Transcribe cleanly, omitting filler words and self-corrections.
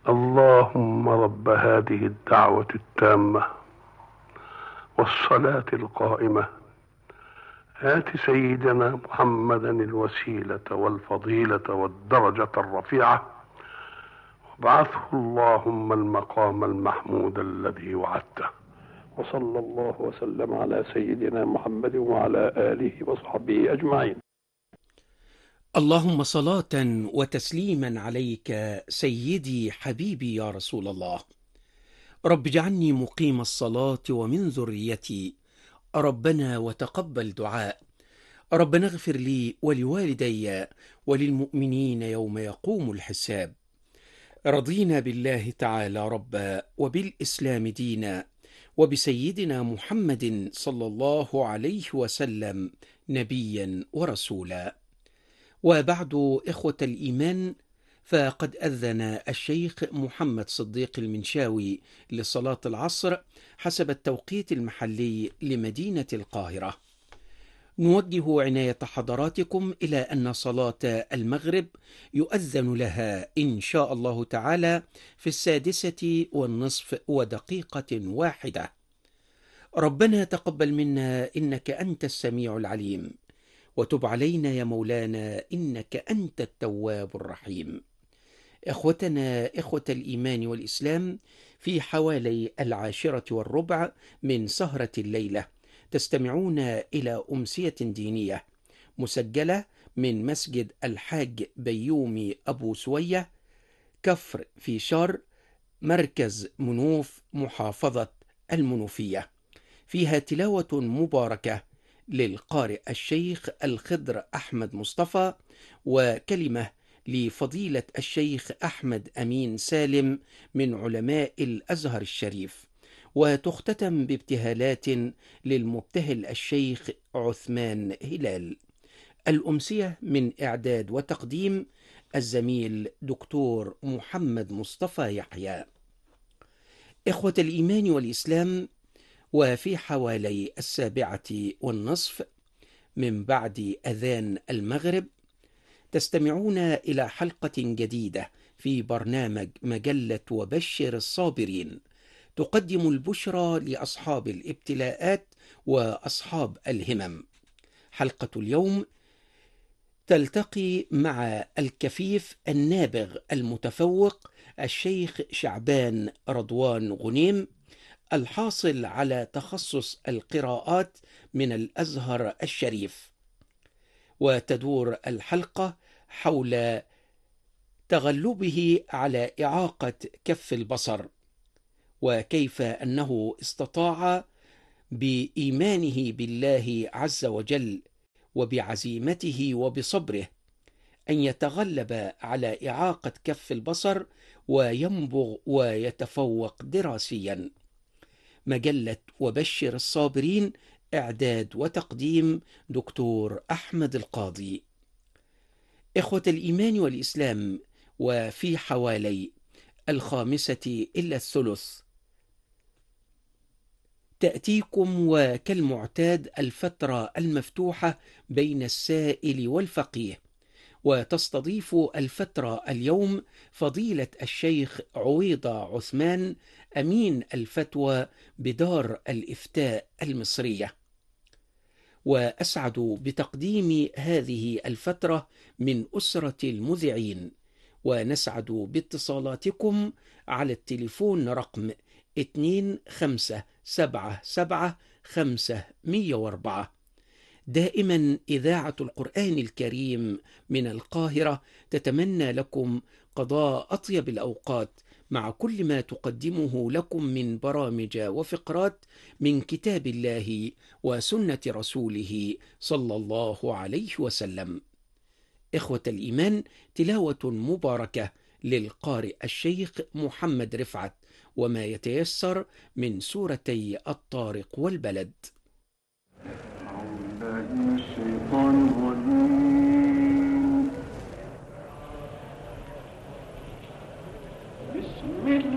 اللهم رب هذه الدعوة التامة والصلاة القائمة، آت سيدنا محمدا الوسيلة والفضيلة والدرجة الرفيعة، وابعثه اللهم المقام المحمود الذي وعدته. وصلى الله وسلم على سيدنا محمد وعلى آله وصحبه أجمعين. اللهم صلاة وتسليما عليك سيدي حبيبي يا رسول الله. رب اجعلني مقيم الصلاة ومن ذريتي، ربنا وتقبل دعاء. ربنا اغفر لي ولوالدي وللمؤمنين يوم يقوم الحساب. رضينا بالله تعالى ربا، وبالإسلام دينا، وبسيدنا محمد صلى الله عليه وسلم نبيا ورسولا. وبعد، إخوة الإيمان، فقد أذن الشيخ محمد صديق المنشاوي لصلاة العصر حسب التوقيت المحلي لمدينة القاهرة. نوجه عناية حضراتكم إلى أن صلاة المغرب يؤذن لها إن شاء الله تعالى في 6:06 ربنا تقبل منا إنك أنت السميع العليم، وتب علينا يا مولانا إنك أنت التواب الرحيم. إخوتنا إخوة الإيمان والإسلام، في حوالي 10:15 من سهرة الليلة تستمعون إلى أمسية دينية مسجلة من مسجد الحاج بيومي أبو سوية، كفر في شر، مركز منوف، محافظة المنوفية. فيها تلاوة مباركة للقارئ الشيخ الخضر أحمد مصطفى، وكلمة لفضيلة الشيخ أحمد أمين سالم من علماء الأزهر الشريف، وتختتم بابتهالات للمبتهل الشيخ عثمان هلال. الأمسية من إعداد وتقديم الزميل دكتور محمد مصطفى يحيى. إخوة الإيمان والإسلام، وفي حوالي 7:15 من بعد أذان المغرب تستمعون إلى حلقة جديدة في برنامج مجلة وبشر الصابرين، تقدم البشرى لأصحاب الابتلاءات وأصحاب الهمم. حلقة اليوم تلتقي مع الكفيف النابغ المتفوق الشيخ شعبان رضوان غنيم، الحاصل على تخصص القراءات من الأزهر الشريف. وتدور الحلقة حول تغلبه على إعاقة كف البصر، وكيف أنه استطاع بإيمانه بالله عز وجل وبعزيمته وبصبره أن يتغلب على إعاقة كف البصر وينبغ ويتفوق دراسيا. مجلة وبشر الصابرين، إعداد وتقديم دكتور أحمد القاضي. إخوة الإيمان والإسلام، وفي حوالي 5:55 تأتيكم وكالمعتاد الفترة المفتوحة بين السائل والفقيه، وتستضيف الفترة اليوم فضيلة الشيخ عويضة عثمان، أمين الفتوى بدار الإفتاء المصرية. وأسعد بتقديم هذه الفترة من أسرة المذيعين، ونسعد باتصالاتكم على التليفون رقم 2577 دائما إذاعة القرآن الكريم من القاهرة تتمنى لكم قضاء أطيب الأوقات مع كل ما تقدمه لكم من برامج وفقرات من كتاب الله وسنة رسوله صلى الله عليه وسلم. إخوة الإيمان، تلاوة مباركة للقارئ الشيخ محمد رفعت، وما يتيسر من سورتي الطارق والبلد. من الشيطان الرجيم. بسم الله